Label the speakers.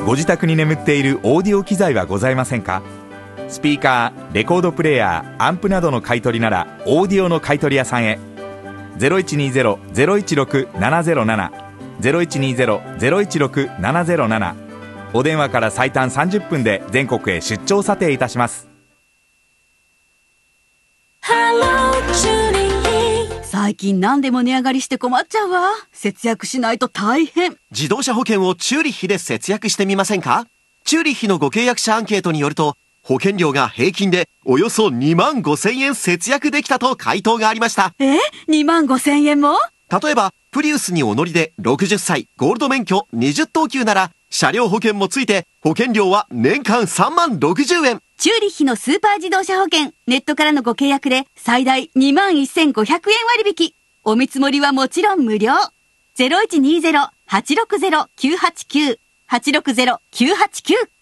Speaker 1: ご自宅に眠っているオーディオ機材はございませんか？スピーカー、レコードプレーヤー、アンプなどの買い取りならオーディオの買い取り屋さんへ。 0120-016-707 0120-016-707 お電話から最短30分で全国へ出張査定いたします。
Speaker 2: 最近何でも値上がりして困っちゃうわ。節約しないと大変。
Speaker 3: 自動車保険をチューリッヒで節約してみませんか？チューリッヒのご契約者アンケートによると、保険料が平均でおよそ2万5千円節約できたと回答がありました。
Speaker 2: 2万5千円も？
Speaker 3: 例えば、プリウスにお乗りで60歳、ゴールド免許20等級なら、車両保険もついて保険料は年間3万60円。
Speaker 2: チューリッヒのスーパー自動車保険、ネットからのご契約で最大2万1500円割引。お見積もりはもちろん無料。0120-860-989 860-989